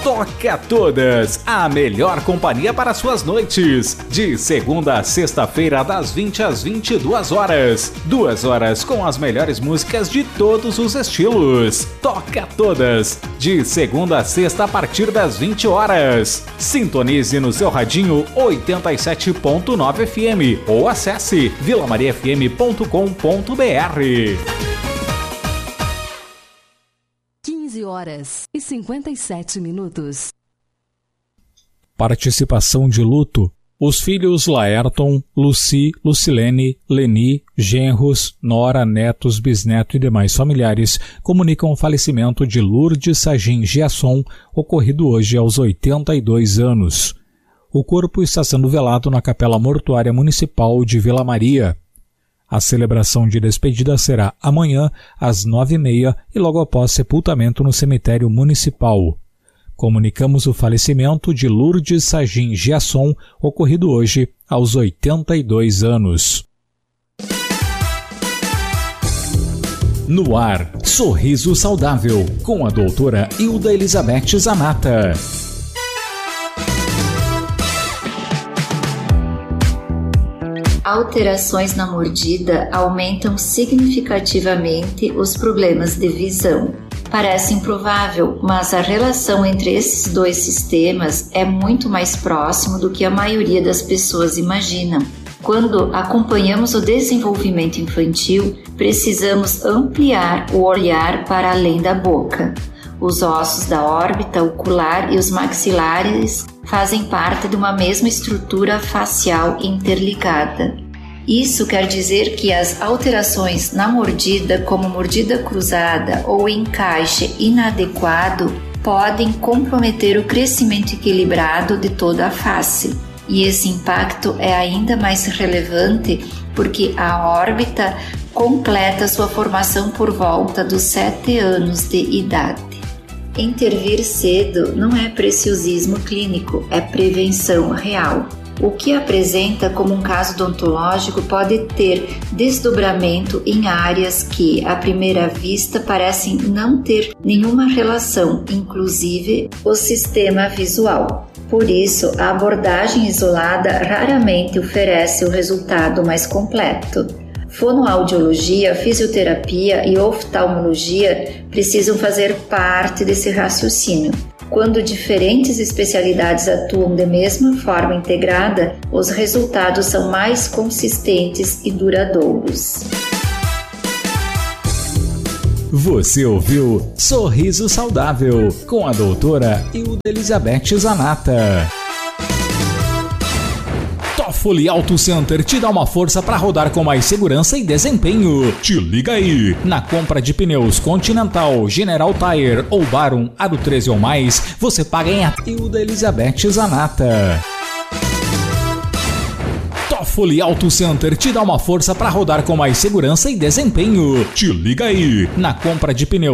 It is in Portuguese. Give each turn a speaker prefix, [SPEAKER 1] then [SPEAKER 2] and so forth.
[SPEAKER 1] Toca Todas, a melhor companhia para suas noites. De segunda a sexta-feira, das 20 às 22 horas. 2 horas com as melhores músicas de todos os estilos. Toca Todas, de segunda a sexta a partir das 20 horas. Sintonize no seu radinho 87.9 FM ou acesse vilamariafm.com.br.
[SPEAKER 2] 15h57.
[SPEAKER 3] Participação de luto. Os filhos Laerton, Luci, Lucilene, Leni, genros, nora, netos, bisneto e demais familiares comunicam o falecimento de Lourdes Sagim Giasson, ocorrido hoje aos 82 anos. O corpo está sendo velado na Capela Mortuária Municipal de Vila Maria. A celebração de despedida será amanhã, às 9h30, e logo após sepultamento no cemitério municipal. Comunicamos o falecimento de Lourdes Sagim Giasson, ocorrido hoje aos 82 anos.
[SPEAKER 1] No ar, Sorriso Saudável, com a doutora Hilda Elizabeth Zanata.
[SPEAKER 4] Alterações na mordida aumentam significativamente os problemas de visão. Parece improvável, mas a relação entre esses dois sistemas é muito mais próxima do que a maioria das pessoas imaginam. Quando acompanhamos o desenvolvimento infantil, precisamos ampliar o olhar para além da boca. Os ossos da órbita ocular e os maxilares fazem parte de uma mesma estrutura facial interligada. Isso quer dizer que as alterações na mordida, como mordida cruzada ou encaixe inadequado, podem comprometer o crescimento equilibrado de toda a face. E esse impacto é ainda mais relevante porque a órbita completa sua formação por volta dos 7 anos de idade. Intervir cedo não é preciosismo clínico, é prevenção real. O que apresenta como um caso odontológico pode ter desdobramento em áreas que, à primeira vista, parecem não ter nenhuma relação, inclusive o sistema visual. Por isso, a abordagem isolada raramente oferece o resultado mais completo. Fonoaudiologia, fisioterapia e oftalmologia precisam fazer parte desse raciocínio. Quando diferentes especialidades atuam de mesma forma integrada, os resultados são mais consistentes e duradouros.
[SPEAKER 1] Você ouviu Sorriso Saudável, com a doutora Hilda Elizabeth Zanata. Toffoli Auto Center te dá uma força para rodar com mais segurança e desempenho. Te liga aí! Na compra de pneus Continental, General Tire ou Barum Aro 13 ou mais, você paga em Hilda Elizabeth Zanata. Toffoli Auto Center te dá uma força para rodar com mais segurança e desempenho. Te liga aí! Na compra de pneus